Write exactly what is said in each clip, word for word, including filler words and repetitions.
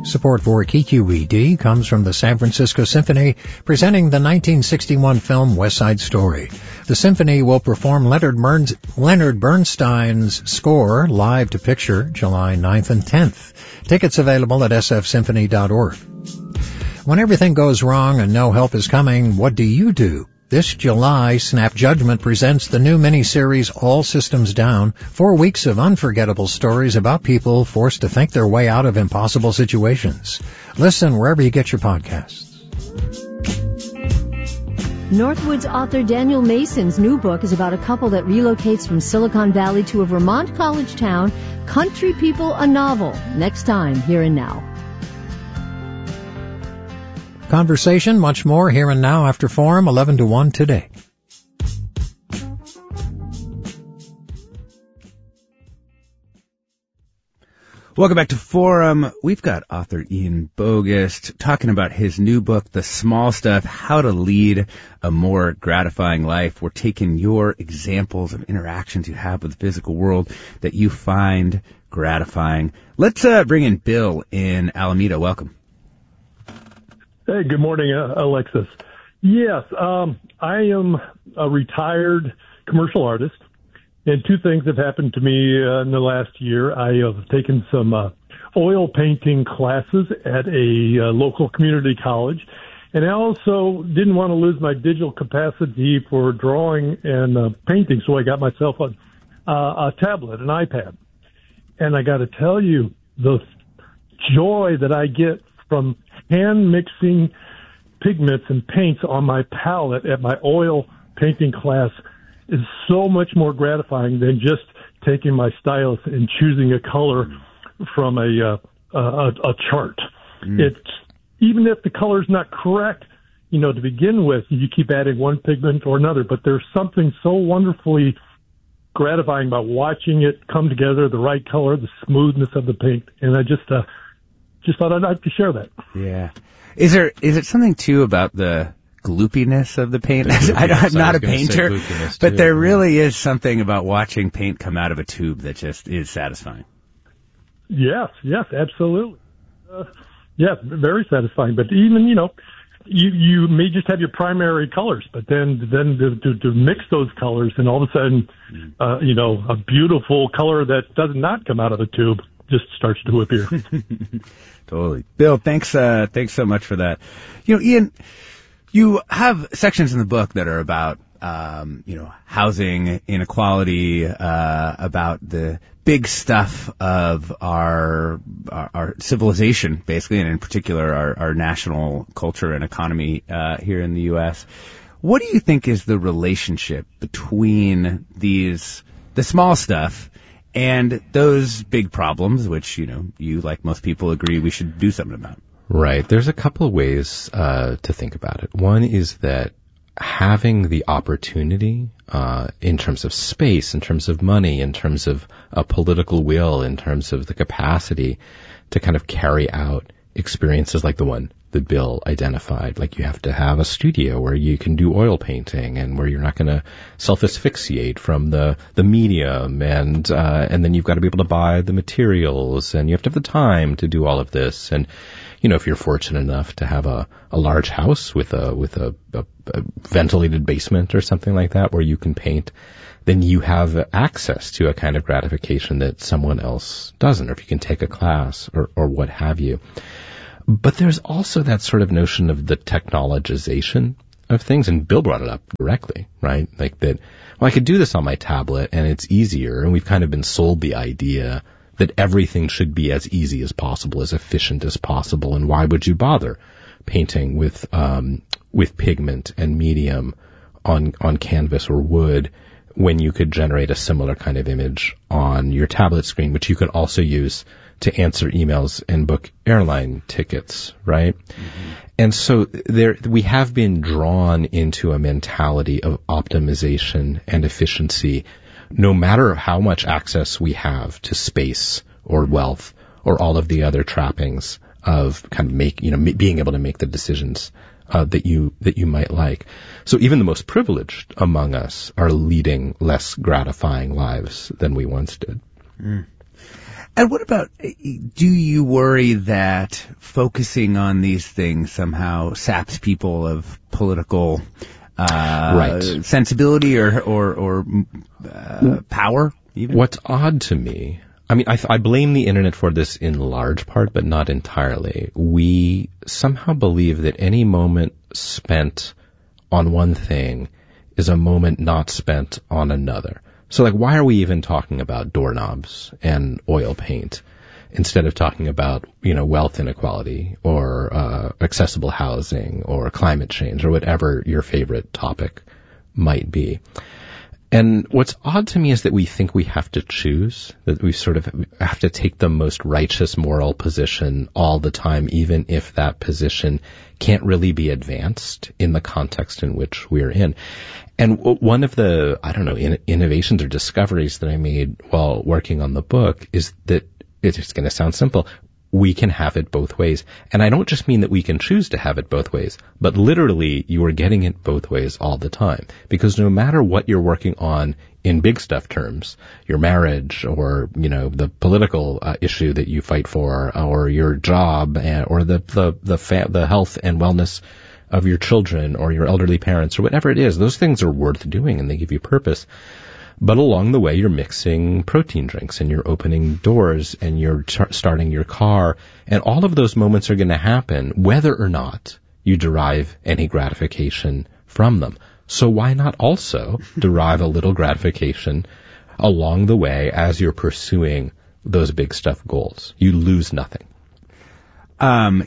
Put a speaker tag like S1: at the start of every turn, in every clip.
S1: Support for K Q E D comes from the San Francisco Symphony, presenting the nineteen sixty-one film West Side Story. The symphony will perform Leonard, Burns, Leonard Bernstein's score live to picture July ninth and tenth. Tickets available at s f symphony dot org. When everything goes wrong and no help is coming, what do you do? This July, Snap Judgment presents the new miniseries All Systems Down, four weeks of unforgettable stories about people forced to think their way out of impossible situations. Listen wherever you get your podcasts.
S2: Northwood's author Daniel Mason's new book is about a couple that relocates from Silicon Valley to a Vermont college town, Country People, a Novel. Next time, Here and Now.
S1: Conversation, much more here and now after Forum, eleven to one today.
S3: Welcome back to Forum. We've got author Ian Bogost talking about his new book, The Small Stuff, How to Lead a More Gratifying Life. We're taking your examples of interactions you have with the physical world that you find gratifying. Let's uh, bring in Bill in Alameda. Welcome.
S4: Hey, good morning, uh, Alexis. Yes, um, I am a retired commercial artist, and two things have happened to me uh, in the last year. I have taken some uh, oil painting classes at a uh, local community college, and I also didn't want to lose my digital capacity for drawing and uh, painting, so I got myself a, uh, a tablet, an iPad. And I got to tell you, the joy that I get from hand mixing pigments and paints on my palette at my oil painting class is so much more gratifying than just taking my stylus and choosing a color from a uh, a, a chart. Mm. It's even if the color's not correct, you know, to begin with, you keep adding one pigment or another, but there's something so wonderfully gratifying about watching it come together, the right color, the smoothness of the paint, and I just uh, Just thought I'd like to share that.
S3: Yeah. Is there, is it something too about the gloopiness of the paint? The I, I'm not a painter, but too, there yeah. really is something about watching paint come out of a tube that just is satisfying.
S4: Yes, yes, absolutely. Uh, yeah, very satisfying. But even, you know, you, you may just have your primary colors, but then, then to, to, to mix those colors and all of a sudden, uh, you know, a beautiful color that does not come out of the tube just starts to appear.
S3: Totally. Bill, thanks, uh, thanks so much for that. You know, Ian, you have sections in the book that are about, um, you know, housing inequality, uh, about the big stuff of our, our, our civilization, basically, and in particular, our, our national culture and economy, uh, here in the U S. What do you think is the relationship between these, the small stuff, and those big problems, which, you know, you, like most people, agree we should do something about?
S5: Right. There's a couple of ways uh, to think about it. One is that having the opportunity uh, in terms of space, in terms of money, in terms of a political will, in terms of the capacity to kind of carry out experiences like the one that Bill identified. Like, you have to have a studio where you can do oil painting and where you're not going to self-asphyxiate from the, the medium, and, uh, and then you've got to be able to buy the materials, and you have to have the time to do all of this. And, you know, if you're fortunate enough to have a, a large house with a, with a, a, a ventilated basement or something like that where you can paint, then you have access to a kind of gratification that someone else doesn't, or if you can take a class or, or what have you. But there's also that sort of notion of the technologization of things, and Bill brought it up directly, right? Like that, well, I could do this on my tablet and it's easier, and we've kind of been sold the idea that everything should be as easy as possible, as efficient as possible, and why would you bother painting with um with pigment and medium on on canvas or wood when you could generate a similar kind of image on your tablet screen, which you could also use to answer emails and book airline tickets, right? Mm-hmm. And so there, we have been drawn into a mentality of optimization and efficiency, no matter how much access we have to space or wealth or all of the other trappings of kind of make, you know, being able to make the decisions uh, that you that you might like. So even the most privileged among us are leading less gratifying lives than we once did.
S3: Mm. And what about, do you worry that focusing on these things somehow saps people of political uh,
S5: right.
S3: sensibility or or, or uh, power? Even?
S5: What's odd to me, I mean, I, I blame the internet for this in large part, but not entirely. We somehow believe that any moment spent on one thing is a moment not spent on another. So, like, why are we even talking about doorknobs and oil paint instead of talking about, you know, wealth inequality or uh, accessible housing or climate change or whatever your favorite topic might be? And what's odd to me is that we think we have to choose, that we sort of have to take the most righteous moral position all the time, even if that position can't really be advanced in the context in which we're in. And one of the, I don't know, in, innovations or discoveries that I made while working on the book is that, it's going to sound simple, we can have it both ways. And I don't just mean that we can choose to have it both ways, but literally you are getting it both ways all the time. Because no matter what you're working on in big stuff terms, your marriage or, you know, the political uh, issue that you fight for, or your job, and, or the, the, the, fa- the health and wellness of your children or your elderly parents or whatever it is, those things are worth doing and they give you purpose. But along the way, you're mixing protein drinks and you're opening doors and you're t- starting your car. And all of those moments are going to happen whether or not you derive any gratification from them. So why not also derive a little gratification along the way as you're pursuing those big stuff goals? You lose nothing.
S3: Um,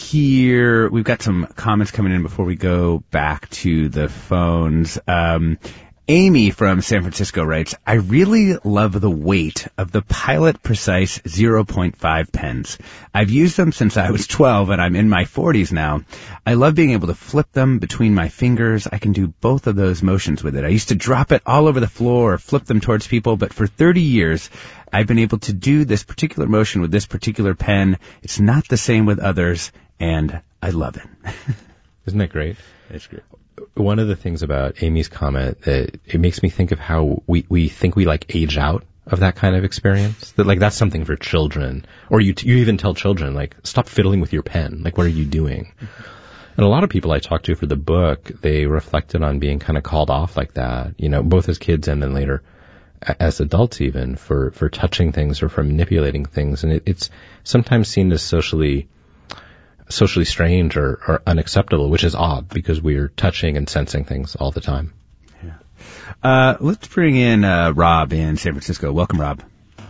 S3: here, we've got some comments coming in before we go back to the phones. Um, Amy from San Francisco writes, I really love the weight of the Pilot Precise zero point five pens. I've used them since I was twelve and I'm in my forties now. I love being able to flip them between my fingers. I can do both of those motions with it. I used to drop it all over the floor or flip them towards people, but for thirty years, I've been able to do this particular motion with this particular pen. It's not the same with others, and I love it.
S5: Isn't that great?
S3: It's great.
S5: One of the things about Amy's comment that it makes me think of how we, we think we like age out of that kind of experience. That like that's something for children, or you you even tell children like stop fiddling with your pen. Like what are you doing? And a lot of people I talked to for the book, they reflected on being kind of called off like that. You know, both as kids and then later as adults even for for touching things or for manipulating things, and it, it's sometimes seen as socially. socially strange or, or unacceptable, which is odd because we're touching and sensing things all the time.
S3: Yeah. Uh, let's bring in uh, Rob in San Francisco. Welcome, Rob.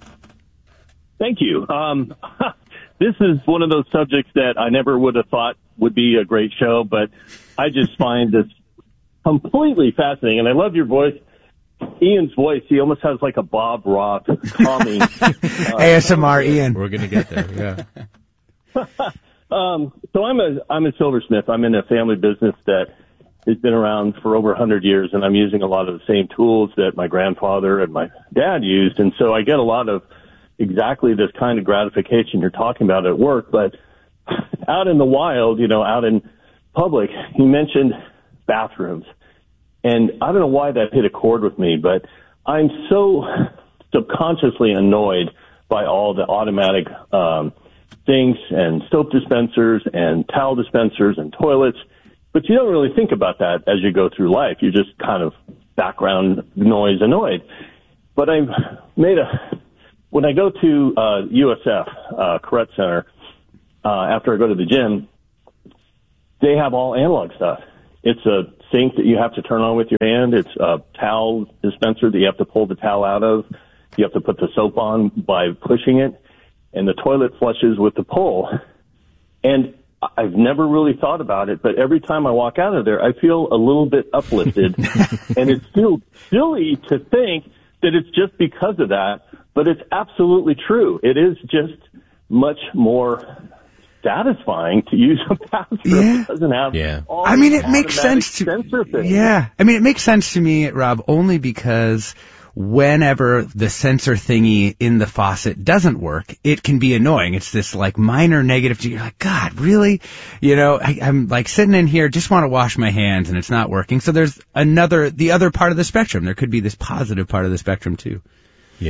S6: Thank you. Um, this is one of those subjects that I never would have thought would be a great show, but I just find this completely fascinating. And I love your voice. Ian's voice, he almost has like a Bob Ross calming. uh,
S3: A S M R, Ian.
S5: We're going to get there, yeah.
S6: Um, so I'm a, I'm a silversmith. I'm in a family business that has been around for over a hundred years, and I'm using a lot of the same tools that my grandfather and my dad used. And so I get a lot of exactly this kind of gratification you're talking about at work. But out in the wild, you know, out in public, he mentioned bathrooms. And I don't know why that hit a chord with me, but I'm so subconsciously annoyed by all the automatic, um, sinks and soap dispensers and towel dispensers and toilets. But you don't really think about that as you go through life. You're just kind of background noise annoyed. But I've made a, when I go to uh, U S F, uh, Correct Center, uh, after I go to the gym, they have all analog stuff. It's a sink that you have to turn on with your hand. It's a towel dispenser that you have to pull the towel out of. You have to put the soap on by pushing it. And the toilet flushes with the pull. And I've never really thought about it, but every time I walk out of there, I feel a little bit uplifted. And it's still silly to think that it's just because of that, but it's absolutely true. It is just much more satisfying to use a bathroom.
S3: Yeah.
S6: It doesn't have
S5: yeah.
S6: all
S3: I mean, it makes sense to
S6: sensor things.
S3: Yeah. I mean, it makes sense to me, Rob, only because whenever the sensor thingy in the faucet doesn't work, it can be annoying. It's this like minor negative. You're like, God, really? You know, I, I'm like sitting in here, just want to wash my hands and it's not working. So there's another, the other part of the spectrum. There could be this positive part of the spectrum too.
S5: Yeah.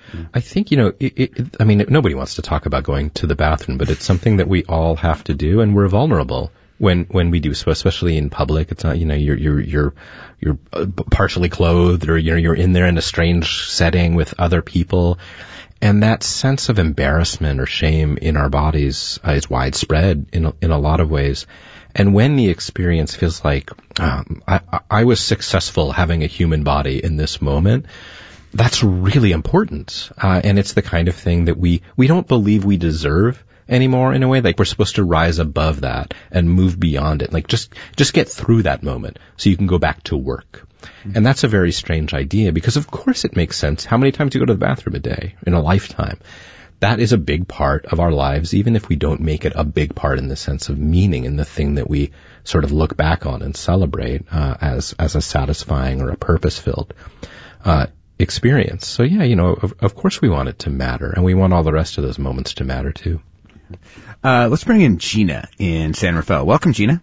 S5: I think, you know, it, it, I mean, nobody wants to talk about going to the bathroom, but it's something that we all have to do, and we're vulnerable when when we do so, especially in public. It's not, you know, you're you're you're you're partially clothed, or you know, you're in there in a strange setting with other people, and that sense of embarrassment or shame in our bodies uh, is widespread in a, in a lot of ways. And when the experience feels like um, I, I was successful having a human body in this moment, that's really important. Uh, and it's the kind of thing that we, we don't believe we deserve anymore in a way. Like we're supposed to rise above that and move beyond it. Like just, just get through that moment so you can go back to work. Mm-hmm. And that's a very strange idea because of course it makes sense. How many times do you go to the bathroom a day in a lifetime? That is a big part of our lives, even if we don't make it a big part in the sense of meaning and the thing that we sort of look back on and celebrate uh, as as a satisfying or a purpose-filled uh, experience. So yeah, you know, of, of course we want it to matter, and we want all the rest of those moments to matter too.
S3: Uh, let's bring in Gina in San Rafael. Welcome, Gina.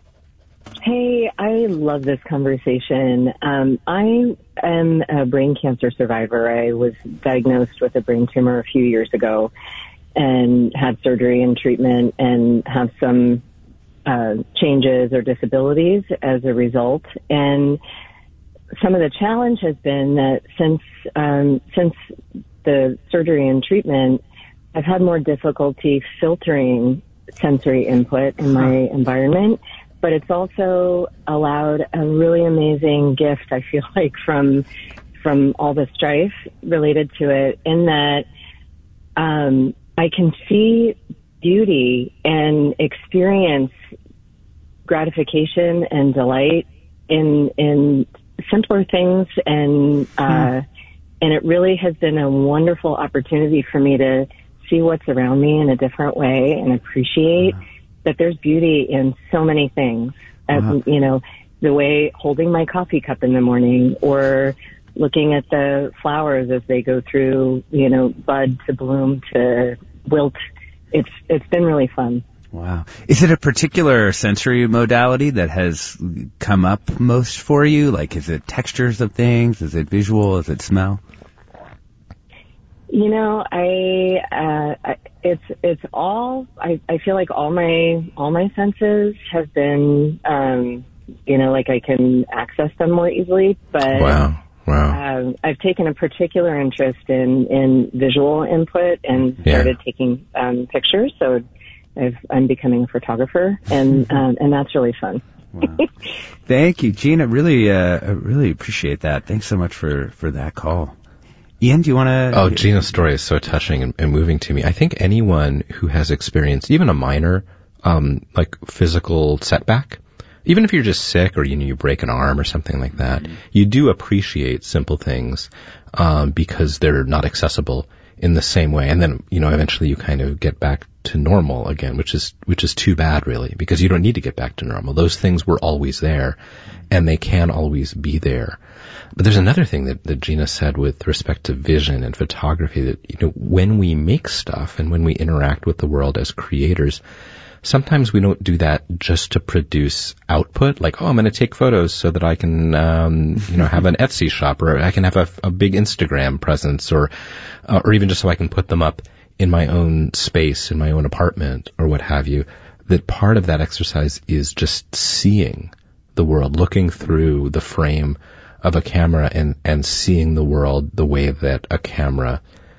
S7: Hey, I love this conversation. Um, I am a brain cancer survivor. I was diagnosed with a brain tumor a few years ago and had surgery and treatment and have some uh, changes or disabilities as a result. And some of the challenge has been that since um, since the surgery and treatment, I've had more difficulty filtering sensory input in my environment. But it's also allowed a really amazing gift, I feel like, from from all the strife related to it, in that um, I can see beauty and experience gratification and delight in in simpler things, and uh, and it really has been a wonderful opportunity for me to see what's around me in a different way and appreciate that there's beauty in so many things. Uh-huh. As, you know, the way holding my coffee cup in the morning, or looking at the flowers as they go through, you know, bud to bloom to wilt. It's it's been really fun.
S3: Wow. Is it a particular sensory modality that has come up most for you? Like, is it textures of things? Is it visual? Is it smell?
S7: You know, I, uh, I it's, it's all, I, I feel like all my, all my senses have been, um, you know, like I can access them more easily, but,
S5: wow, wow.
S7: Um, I've taken a particular interest in, in visual input and started yeah. taking, um, pictures. So I've, I'm becoming a photographer, and, um, and that's really fun.
S3: Wow. Thank you, Gina. Really, uh, I really appreciate that. Thanks so much for, for that call. Ian, do you want to...
S5: Oh, Gina's story is so touching and, and moving to me. I think anyone who has experienced even a minor, um, like physical setback, even if you're just sick or, you know, you break an arm or something like that, mm-hmm. you do appreciate simple things, um, because they're not accessible in the same way. And then, you know, eventually you kind of get back to normal again, which is, which is too bad really, because you don't need to get back to normal. Those things were always there, and they can always be there. But there's another thing that, that Gina said with respect to vision and photography, that, you know, when we make stuff and when we interact with the world as creators, sometimes we don't do that just to produce output, like, oh, I'm going to take photos so that I can, um, you know, have an Etsy shop, or I can have a, a big Instagram presence, or, uh, or even just so I can put them up in my own space, in my own apartment, or what have you. That part of that exercise is just seeing the world, looking through the frame of a camera and, and seeing the world the way that a camera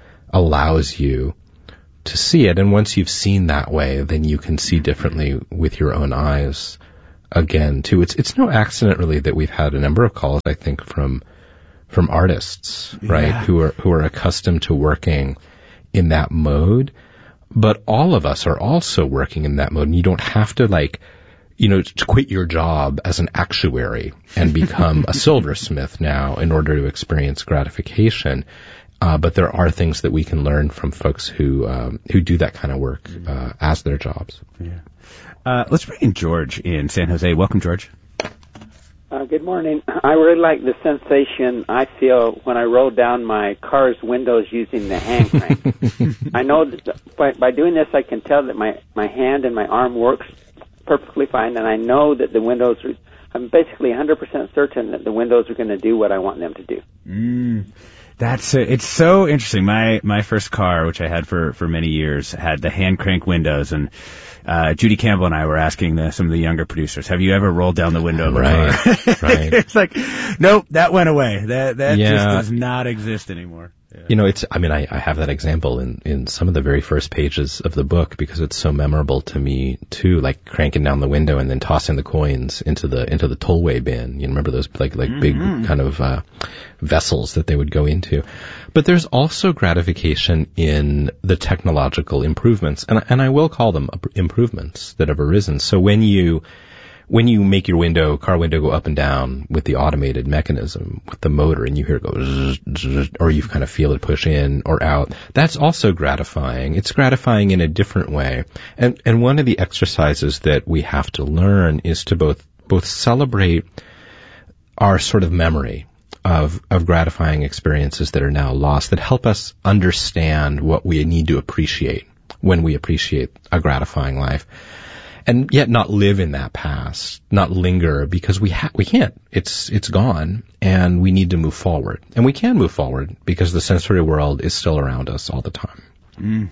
S5: allows you to see it. And once you've seen that way, then you can see differently with your own eyes again, too. It's, it's no accident really that we've had a number of calls, I think, from, from artists, yeah. right? Who are, who are accustomed to working in that mode. But all of us are also working in that mode, and you don't have to, like, you know, to quit your job as an actuary and become a silversmith now in order to experience gratification. Uh, but there are things that we can learn from folks who um, who do that kind of work uh, as their jobs.
S3: Yeah. Uh, let's bring in George in San Jose. Welcome, George.
S8: Uh, good morning. I really like the sensation I feel when I roll down my car's windows using the hand crank. I know that by, by doing this, I can tell that my, my hand and my arm works perfectly fine, and I know that the windows are, I'm basically one hundred percent certain that the windows are going to do what I want them to do.
S3: Mm. That's uh, it's so interesting. My my first car, which I had for, for many years, had the hand crank windows, and uh, Judy Campbell and I were asking the, some of the younger producers, "Have you ever rolled down the window of a
S5: right,
S3: car?"
S5: Right.
S3: It's like, nope, that went away. That that
S5: yeah.
S3: just does not exist anymore. Yeah.
S5: You know, it's, I mean, I, I have that example in, in some of the very first pages of the book because it's so memorable to me too, like cranking down the window and then tossing the coins into the, into the tollway bin. You remember those like, like mm-hmm. big kind of, uh, vessels that they would go into. But there's also gratification in the technological improvements, and, and I will call them improvements that have arisen. So when you, When you make your window, car window go up and down with the automated mechanism, with the motor, and you hear it go zzz, zzz, or you kind of feel it push in or out, that's also gratifying. It's gratifying in a different way. And, and one of the exercises that we have to learn is to both, both celebrate our sort of memory of, of gratifying experiences that are now lost, that help us understand what we need to appreciate when we appreciate a gratifying life. And yet not live in that past, not linger, because we ha- we can't. It's it's gone, and we need to move forward. And we can move forward because the sensory world is still around us all the time.
S3: Mm.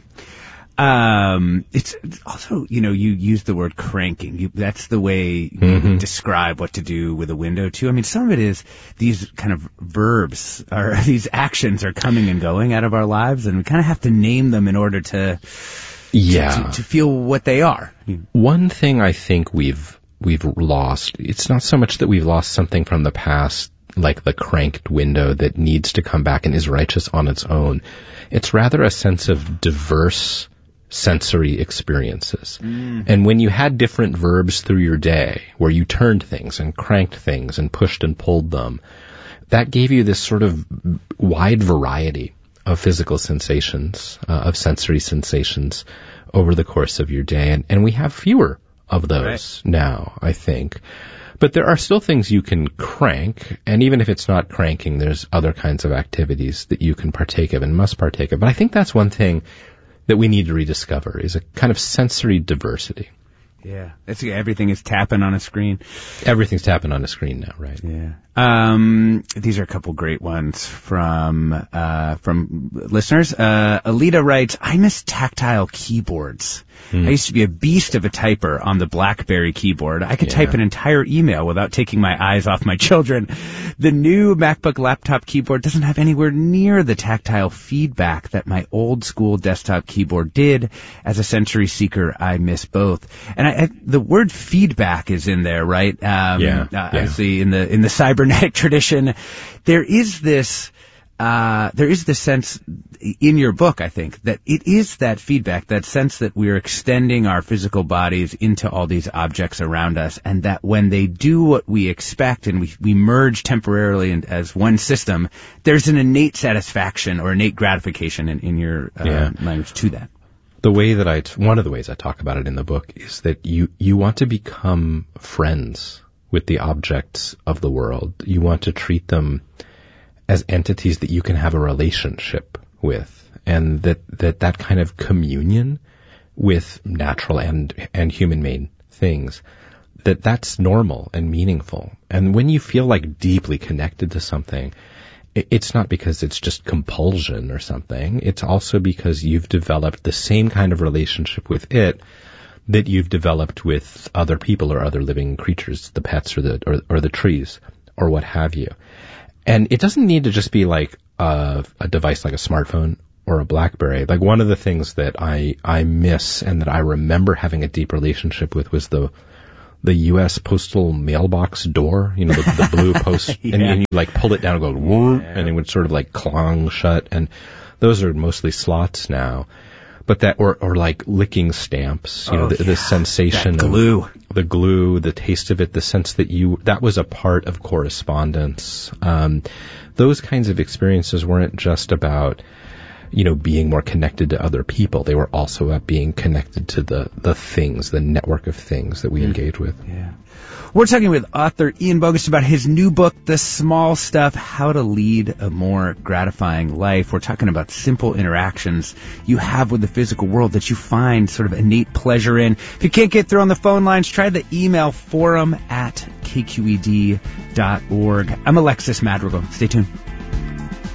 S3: Um, it's also, you know, you use the word cranking. You, that's the way you
S5: mm-hmm.
S3: describe what to do with a window too. I mean, some of it is these kind of verbs or these actions are coming and going out of our lives, and we kind of have to name them in order to.
S5: Yeah.
S3: To, to feel what they are.
S5: One thing I think we've, we've lost, it's not so much that we've lost something from the past, like the cranked window that needs to come back and is righteous on its own. It's rather a sense of diverse sensory experiences. Mm. And when you had different verbs through your day, where you turned things and cranked things and pushed and pulled them, that gave you this sort of wide variety of physical sensations, uh, of sensory sensations over the course of your day. And, and we have fewer of those right. now, I think. But there are still things you can crank, and even if it's not cranking, there's other kinds of activities that you can partake of and must partake of. But I think that's one thing that we need to rediscover, is a kind of sensory diversity.
S3: Yeah. It's, everything is tapping on a screen.
S5: Everything's tapping on a screen now, right?
S3: Yeah. Um, these are a couple great ones from, uh, from listeners. Uh, Alita writes, I miss tactile keyboards. Hmm. I used to be a beast of a typer on the BlackBerry keyboard. I could yeah. type an entire email without taking my eyes off my children. The new MacBook laptop keyboard doesn't have anywhere near the tactile feedback that my old school desktop keyboard did. As a sensory seeker, I miss both. And I, I, the word feedback is in there, right? Um,
S5: yeah.
S3: Uh,
S5: yeah.
S3: Obviously, in the in the cybernetic tradition, there is this. Uh, there is this sense in your book, I think, that it is that feedback, that sense that we're extending our physical bodies into all these objects around us, and that when they do what we expect and we, we merge temporarily in, as one system, there's an innate satisfaction or innate gratification in, in your uh,
S5: yeah.
S3: language to that.
S5: The way that I, t- one of the ways I talk about it in the book is that you, you want to become friends with the objects of the world. You want to treat them as entities that you can have a relationship with, and that, that that kind of communion with natural and, and human-made things, that that's normal and meaningful. And when you feel like deeply connected to something, it's not because it's just compulsion or something. It's also because you've developed the same kind of relationship with it that you've developed with other people or other living creatures, the pets or the, or, or the trees or what have you. And it doesn't need to just be like a, a device like a smartphone or a BlackBerry. Like one of the things that I, I miss and that I remember having a deep relationship with was the, the U S postal mailbox door, you know, the, the blue post, yeah. and, and you like pull it down and go, whoop, yeah. and it would sort of like clong shut. And those are mostly slots now. But that, or, or like licking stamps, you oh, know, the, yeah. the sensation
S3: that glue.
S5: of the glue, the taste of it, the sense that you, that was a part of correspondence. Um, those kinds of experiences weren't just about, you know, being more connected to other people. They were also about being connected to the, the things, the network of things that we mm. engage with.
S3: Yeah. We're talking with author Ian Bogost about his new book, The Small Stuff, How to Lead a More Gratifying Life. We're talking about simple interactions you have with the physical world that you find sort of innate pleasure in. If you can't get through on the phone lines, try the email forum at k q e d dot org. I'm Alexis Madrigal. Stay tuned.